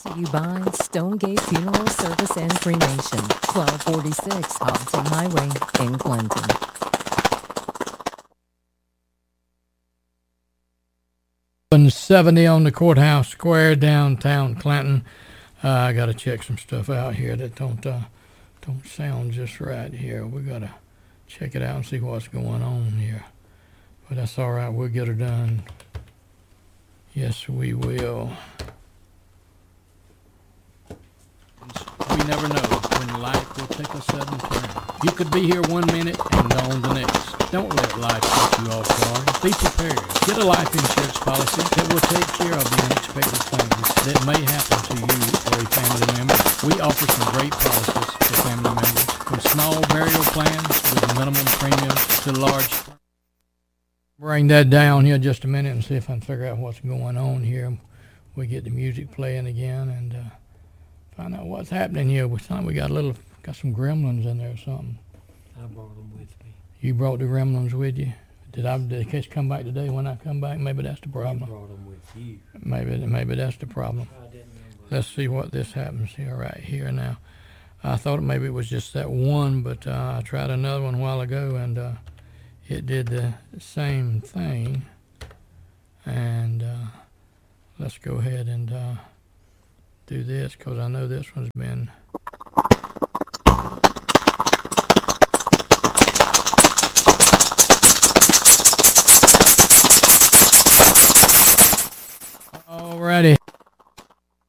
to you by Stonegate Funeral Service and Cremation, 1246 Hobson Highway in Clinton. .70 on the Courthouse Square, downtown Clinton. I got to check some stuff out here that don't sound just right here. We got to check it out and see what's going on here. But that's all right. We'll get her done. Yes, we will. We never know when life will take a sudden turn. You could be here 1 minute and gone the next. Don't let life take you off guard. Be prepared. Get a life insurance policy that will take care of the unexpected things that may happen to you or a family member. We offer some great policies for family members, from small burial plans with minimum premiums to large. Bring that down here just a minute and see if I can figure out what's going on here. We get the music playing again and find out what's happening here. We sound like we got some gremlins in there or something. I brought them with me. You brought the gremlins with you? Did the kids come back today when I come back? Maybe that's the problem. I brought them with you. Maybe that's the problem. I didn't remember. Let's see what this happens here right here now. I thought maybe it was just that one, but I tried another one a while ago and it did the same thing. And let's go ahead and do this because I know this one's been